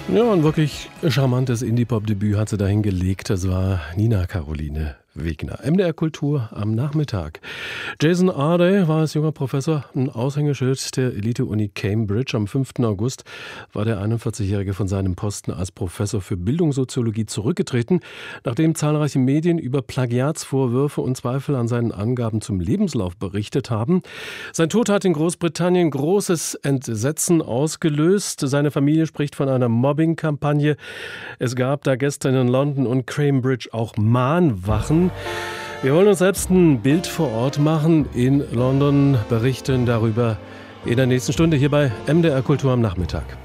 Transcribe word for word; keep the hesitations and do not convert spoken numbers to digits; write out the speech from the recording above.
Ja, ein wirklich charmantes Indie-Pop-Debüt hat sie dahin gelegt. Das war Nina Caroline Wegner. M D R Kultur am Nachmittag. Jason Arday war als junger Professor ein Aushängeschild der Elite-Uni Cambridge. Am fünften August war der einundvierzigjährige von seinem Posten als Professor für Bildungssoziologie zurückgetreten, nachdem zahlreiche Medien über Plagiatsvorwürfe und Zweifel an seinen Angaben zum Lebenslauf berichtet haben. Sein Tod hat in Großbritannien großes Entsetzen ausgelöst. Seine Familie spricht von einer Mobbing-Kampagne. Es gab da gestern in London und Cambridge auch Mahnwachen. Wir wollen uns selbst ein Bild vor Ort machen in London, berichten darüber in der nächsten Stunde hier bei M D R Kultur am Nachmittag.